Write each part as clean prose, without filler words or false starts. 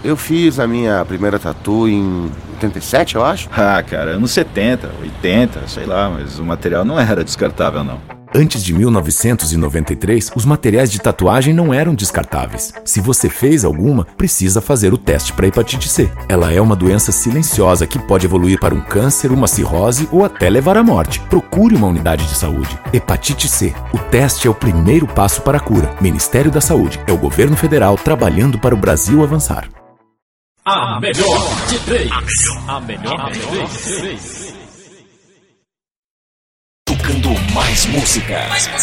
Eu fiz a minha primeira tatu em 87, eu acho. Ah, cara, anos 70, 80, sei lá, mas o material não era descartável, não. Antes de 1993, os materiais de tatuagem não eram descartáveis. Se você fez alguma, precisa fazer o teste para hepatite C. Ela é uma doença silenciosa que pode evoluir para um câncer, uma cirrose ou até levar à morte. Procure uma unidade de saúde. Hepatite C. O teste é o primeiro passo para a cura. Ministério da Saúde. É o governo federal trabalhando para o Brasil avançar. A melhor de três. A melhor de três. Tocando mais música.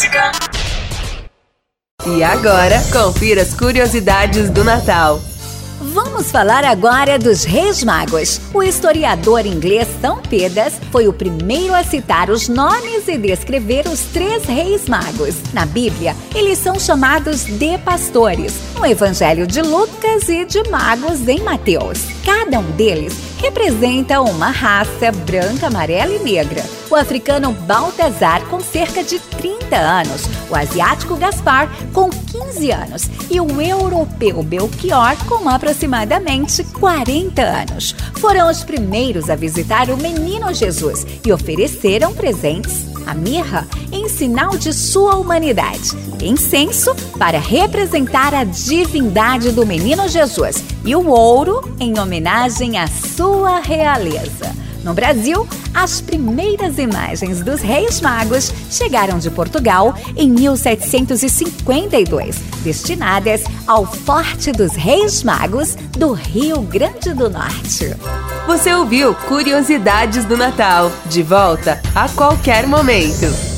E agora, confira as curiosidades do Natal. Vamos falar agora dos Reis Magos. O historiador inglês São Pedas foi o primeiro a citar os nomes e descrever os 3 Reis Magos. Na Bíblia, eles são chamados de pastores, no Evangelho de Lucas e de magos em Mateus. Cada um deles representa uma raça branca, amarela e negra. O africano Baltazar, com cerca de 30 anos, o asiático Gaspar, com 15 anos, e o europeu Belchior, com aproximadamente 40 anos. Foram os primeiros a visitar o menino Jesus e ofereceram presentes. A mirra em sinal de sua humanidade, incenso para representar a divindade do menino Jesus e o ouro em homenagem à sua realeza. No Brasil, as primeiras imagens dos Reis Magos chegaram de Portugal em 1752, destinadas ao Forte dos Reis Magos do Rio Grande do Norte. Você ouviu Curiosidades do Natal. De volta a qualquer momento.